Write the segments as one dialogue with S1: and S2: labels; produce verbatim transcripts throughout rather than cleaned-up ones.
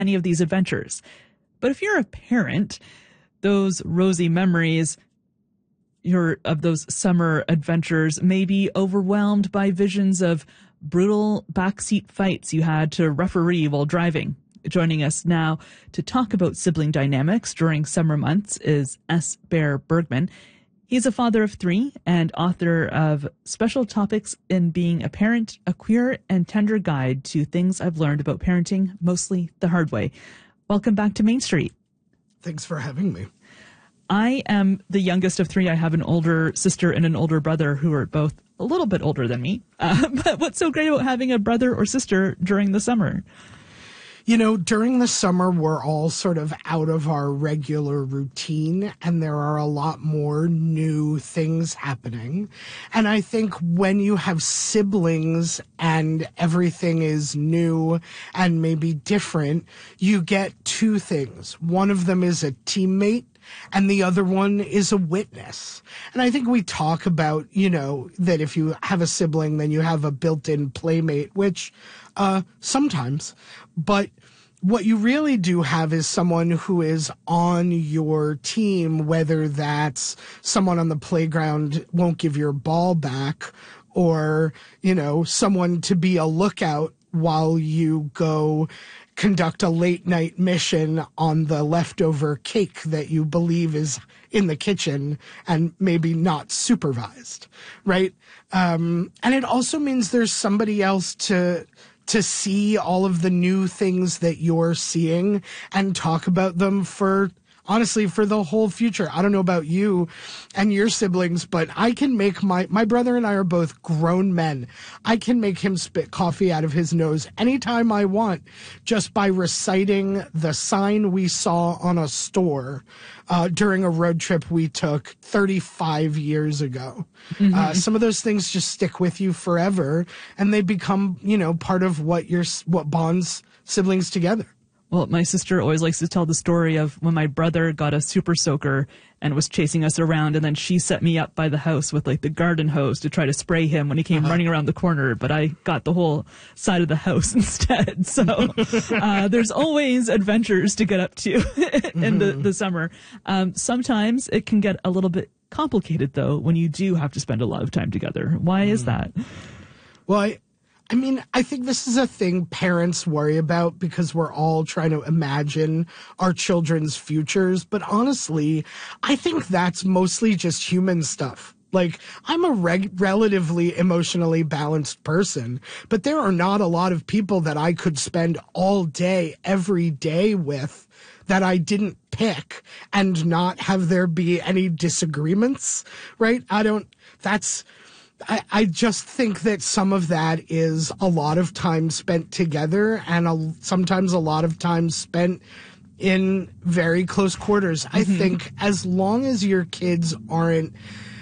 S1: any of these adventures. But if you're a parent, those rosy memories your of those summer adventures may be overwhelmed by visions of brutal backseat fights you had to referee while driving. Joining us now to talk about sibling dynamics during summer months is S. Bear Bergman. He's a father of three and author of Special Topics in Being a Parent, a Queer and Tender Guide to Things I've Learned About Parenting, Mostly the Hard Way. Welcome back to Main Street.
S2: Thanks for having me.
S1: I am the youngest of three. I have an older sister and an older brother who are both a little bit older than me. Uh, but what's so great about having a brother or sister during the summer?
S2: You know, during the summer, we're all sort of out of our regular routine, and there are a lot more new things happening. And I think when you have siblings and everything is new and maybe different, you get two things. One of them is a teammate, and the other one is a witness. And I think we talk about, you know, that if you have a sibling, then you have a built-in playmate, which uh, sometimes. But what you really do have is someone who is on your team, whether that's someone on the playground won't give your ball back, or, you know, someone to be a lookout while you go conduct a late night mission on the leftover cake that you believe is in the kitchen and maybe not supervised, right? Um, and it also means there's somebody else to to see all of the new things that you're seeing and talk about them for, honestly, for the whole future. I don't know about you and your siblings, but I can make my, my brother and I are both grown men. I can make him spit coffee out of his nose anytime I want just by reciting the sign we saw on a store uh, during a road trip we took thirty-five years ago. Mm-hmm. Uh, some of those things just stick with you forever, and they become, you know, part of what your what bonds siblings together.
S1: Well, my sister always likes to tell the story of when my brother got a super soaker and was chasing us around, and then she set me up by the house with like the garden hose to try to spray him when he came uh-huh. running around the corner, but I got the whole side of the house instead. So uh, there's always adventures to get up to in mm-hmm. the, the summer. Um, sometimes it can get a little bit complicated, though, when you do have to spend a lot of time together. Why mm. is that?
S2: Well, I... I mean, I think this is a thing parents worry about because we're all trying to imagine our children's futures. But honestly, I think that's mostly just human stuff. Like, I'm a reg- relatively emotionally balanced person, but there are not a lot of people that I could spend all day, every day with that I didn't pick and not have there be any disagreements, right? I don't, that's... I, I just think that some of that is a lot of time spent together and a, sometimes a lot of time spent in very close quarters. Mm-hmm. I think as long as your kids aren't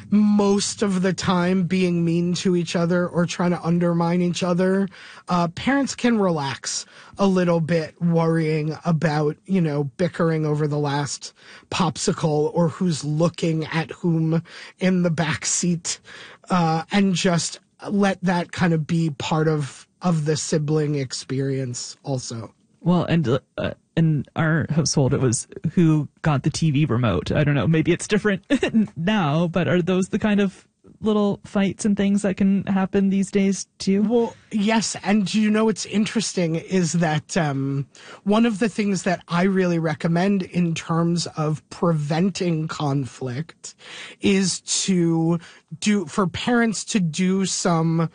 S2: most of the time being mean to each other or trying to undermine each other, uh, parents can relax a little bit worrying about, you know, bickering over the last popsicle or who's looking at whom in the back seat, uh, and just let that kind of be part of, of the sibling experience also.
S1: Well, and uh, in our household, it was who got the T V remote. I don't know. Maybe it's different now, but are those the kind of little fights and things that can happen these days too?
S2: Well, yes. And you know, what's interesting is that um, one of the things that I really recommend in terms of preventing conflict is to do, for parents to do some,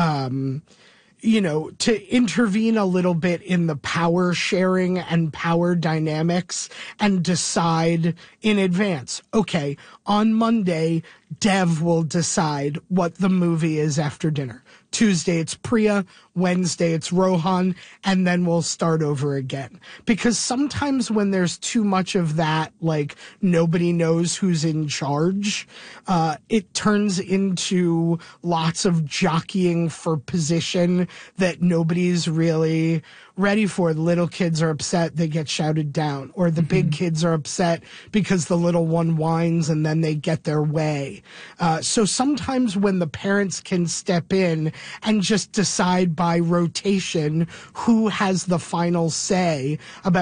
S2: um, you know, to intervene a little bit in the power sharing and power dynamics and decide in advance, okay, on Monday, Dev will decide what the movie is after dinner. Tuesday, it's Priya. Wednesday, it's Rohan. And then we'll start over again. Because sometimes when there's too much of that, like nobody knows who's in charge, uh, it turns into lots of jockeying for position that nobody's really ready for. The little kids are upset, they get shouted down, or the big kids are upset because the little one whines and then they get their way. Uh, so sometimes when the parents can step in and just decide by rotation who has the final say about